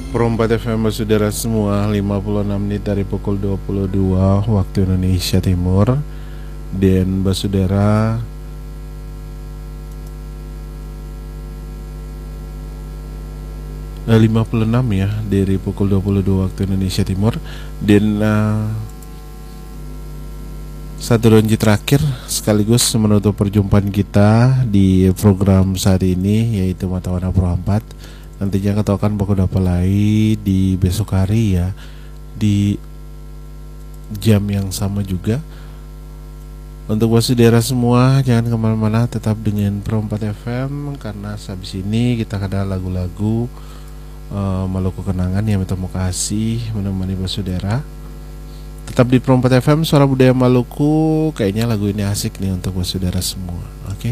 Perompat FM saudara semua, 56 menit dari pukul 22 waktu Indonesia Timur. Dan saudara, eh, 56 ya dari pukul 22 waktu Indonesia Timur. Dan satu ranji terakhir sekaligus menutup perjumpaan kita di program saat ini, yaitu Mata Warna Perompat. Nantinya kita akan bakal mulai di besok hari ya, di jam yang sama juga. Untuk saudara semua, jangan kemana-mana, tetap dengan Perompat FM, karena habis ini kita ada lagu-lagu Maluku Kenangan yang minta kasih menemani saudara. Tetap di Perompat FM, suara budaya Maluku. Kayaknya lagu ini asik nih untuk saudara semua. Oke.